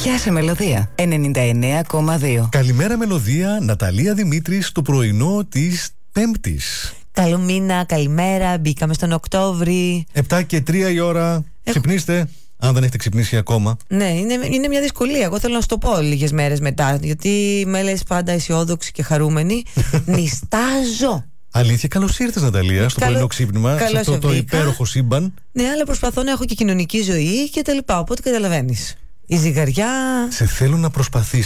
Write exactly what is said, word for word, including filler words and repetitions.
Γεια σε Μελωδία ενενήντα εννέα κόμμα δύο. Καλημέρα Μελωδία, Ναταλία Δημήτρης, το πρωινό της Πέμπτης. Καλό μήνα, καλημέρα, μπήκαμε στον Οκτώβρη. επτά και τρία η ώρα, Έχω... ξυπνήστε. Αν δεν έχετε ξυπνήσει ακόμα. Ναι, είναι, είναι μια δυσκολία. Εγώ θέλω να σου το πω λίγες μέρες μετά. Γιατί με λες πάντα αισιόδοξη και χαρούμενη. Νιστάζω. Αλήθεια, καλώς ήρθες Ναταλία στο Καλώ... πρωινό ξύπνημα. Σε αυτό το υπέροχο σύμπαν. Ναι, αλλά προσπαθώ να έχω και κοινωνική ζωή και τα λοιπά. Οπότε καταλαβαίνεις. Η ζυγαριά. Σε θέλω να προσπαθήσεις.